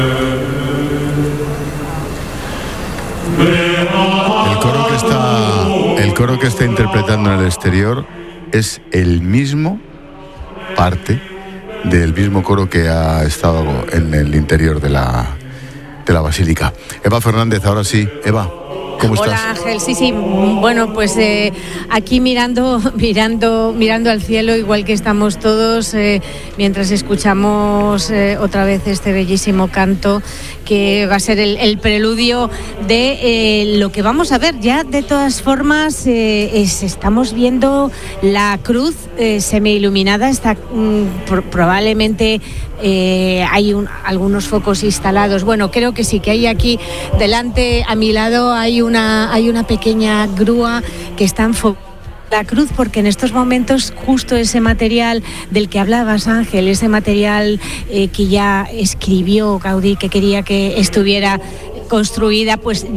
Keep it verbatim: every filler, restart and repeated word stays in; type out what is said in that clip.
El coro que está, el coro que está interpretando en el exterior es el mismo parte del mismo coro que ha estado en el interior de la, de la basílica. Eva Fernández, ahora sí. Eva, ¿cómo estás? Hola Ángel, sí, sí, bueno, pues eh, aquí mirando, mirando, mirando al cielo, igual que estamos todos, eh, mientras escuchamos eh, otra vez este bellísimo canto que va a ser el, el preludio de eh, lo que vamos a ver. Ya de todas formas eh, es, estamos viendo la cruz eh, semi-iluminada, está mm, por, probablemente eh, hay un, algunos focos instalados. Bueno, creo que sí, que hay aquí delante a mi lado hay una, hay una pequeña grúa que está enfocada la cruz, porque en estos momentos justo ese material del que hablabas, Ángel, ese material eh, que ya escribió Gaudí, que quería que estuviera construida, pues